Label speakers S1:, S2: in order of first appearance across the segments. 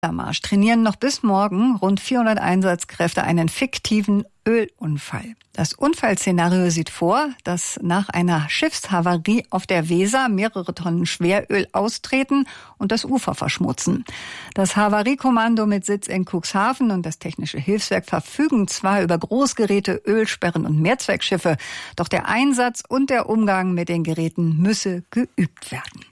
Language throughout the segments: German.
S1: Marsch trainieren noch bis morgen rund 400 Einsatzkräfte einen fiktiven Ölunfall. Das Unfallszenario sieht vor, dass nach einer Schiffshavarie auf der Weser mehrere Tonnen Schweröl austreten und das Ufer verschmutzen. Das Havariekommando mit Sitz in Cuxhaven und das Technische Hilfswerk verfügen zwar über Großgeräte, Ölsperren und Mehrzweckschiffe, doch der Einsatz und der Umgang mit den Geräten müsse geübt werden.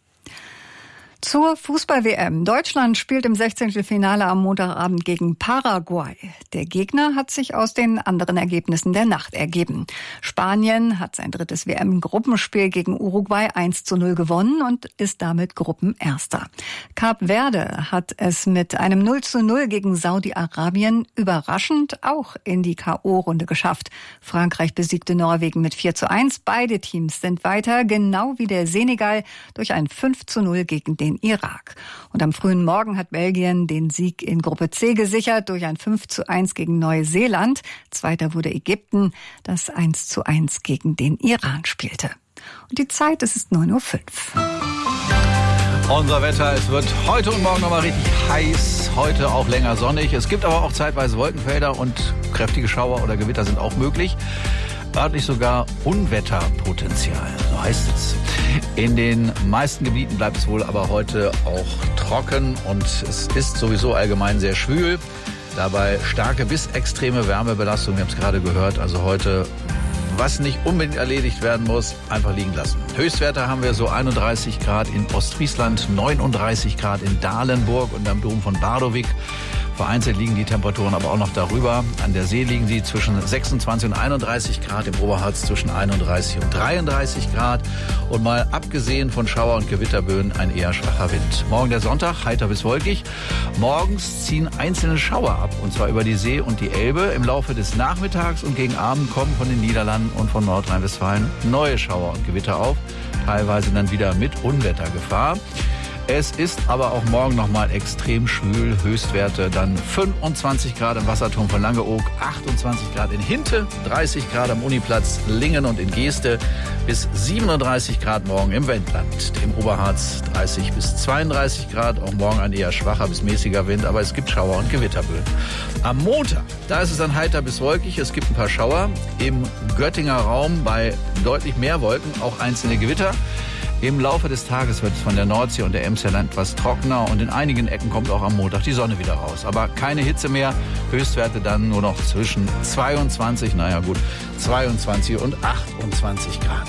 S1: Zur Fußball-WM. Deutschland spielt im 16. Finale am Montagabend gegen Paraguay. Der Gegner hat sich aus den anderen Ergebnissen der Nacht ergeben. Spanien hat sein drittes WM-Gruppenspiel gegen Uruguay 1:0 gewonnen und ist damit Gruppenerster. Kap Verde hat es mit einem 0:0 gegen Saudi-Arabien überraschend auch in die K.O.-Runde geschafft. Frankreich besiegte Norwegen mit 4:1. Beide Teams sind weiter, genau wie der Senegal, durch ein 5:0 gegen den Irak. Und am frühen Morgen hat Belgien den Sieg in Gruppe C gesichert durch ein 5:1 gegen Neuseeland. Zweiter wurde Ägypten, das 1:1 gegen den Iran spielte. Und die Zeit, es ist 9:05 Uhr.
S2: Unser Wetter, es wird heute und morgen nochmal richtig heiß, heute auch länger sonnig. Es gibt aber auch zeitweise Wolkenfelder und kräftige Schauer oder Gewitter sind auch möglich. Örtlich sogar Unwetterpotenzial, so heißt es. In den meisten Gebieten bleibt es wohl aber heute auch trocken und es ist sowieso allgemein sehr schwül. Dabei starke bis extreme Wärmebelastung, wir haben es gerade gehört. Also heute, was nicht unbedingt erledigt werden muss, einfach liegen lassen. Höchstwerte haben wir so 31 Grad in Ostfriesland, 39 Grad in Dahlenburg und am Dom von Bardowik. Vereinzelt liegen die Temperaturen aber auch noch darüber. An der See liegen sie zwischen 26 und 31 Grad, im Oberharz zwischen 31 und 33 Grad. Und mal abgesehen von Schauer- und Gewitterböen ein eher schwacher Wind. Morgen der Sonntag, heiter bis wolkig. Morgens ziehen einzelne Schauer ab, und zwar über die See und die Elbe. Im Laufe des Nachmittags und gegen Abend kommen von den Niederlanden und von Nordrhein-Westfalen neue Schauer und Gewitter auf. Teilweise dann wieder mit Unwettergefahr. Es ist aber auch morgen nochmal extrem schwül. Höchstwerte dann 25 Grad im Wasserturm von Langeoog, 28 Grad in Hinte, 30 Grad am Uniplatz Lingen und in Geeste, bis 37 Grad morgen im Wendland. Im Oberharz 30 bis 32 Grad, auch morgen ein eher schwacher bis mäßiger Wind, aber es gibt Schauer- und Gewitterböen. Am Montag, da ist es dann heiter bis wolkig, es gibt ein paar Schauer. Im Göttinger Raum bei deutlich mehr Wolken auch einzelne Gewitter. Im Laufe des Tages wird es von der Nordsee und der Emscher Land etwas trockener und in einigen Ecken kommt auch am Montag die Sonne wieder raus. Aber keine Hitze mehr, Höchstwerte dann nur noch zwischen 22 und 28 Grad.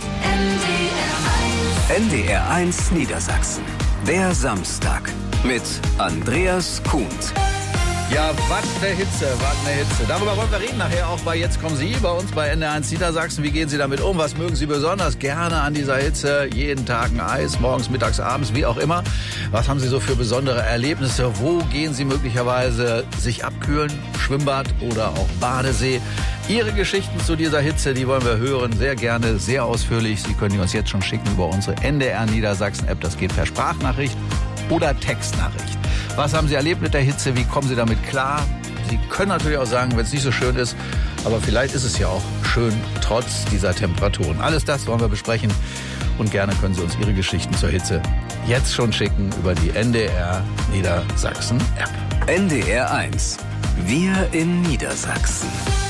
S3: NDR 1 Niedersachsen. Der Samstag mit Andreas Kuhnt.
S2: Ja, was eine Hitze. Darüber wollen wir reden nachher auch bei Jetzt kommen Sie bei uns bei NDR 1 Niedersachsen. Wie gehen Sie damit um? Was mögen Sie besonders gerne an dieser Hitze? Jeden Tag ein Eis, morgens, mittags, abends, wie auch immer. Was haben Sie so für besondere Erlebnisse? Wo gehen Sie möglicherweise sich abkühlen? Schwimmbad oder auch Badesee? Ihre Geschichten zu dieser Hitze, die wollen wir hören. Sehr gerne, sehr ausführlich. Sie können die uns jetzt schon schicken über unsere NDR Niedersachsen App. Das geht per Sprachnachricht oder Textnachricht. Was haben Sie erlebt mit der Hitze? Wie kommen Sie damit klar? Sie können natürlich auch sagen, wenn es nicht so schön ist, aber vielleicht ist es ja auch schön, trotz dieser Temperaturen. Alles das wollen wir besprechen und gerne können Sie uns Ihre Geschichten zur Hitze jetzt schon schicken über die NDR Niedersachsen App.
S3: NDR 1. Wir in Niedersachsen.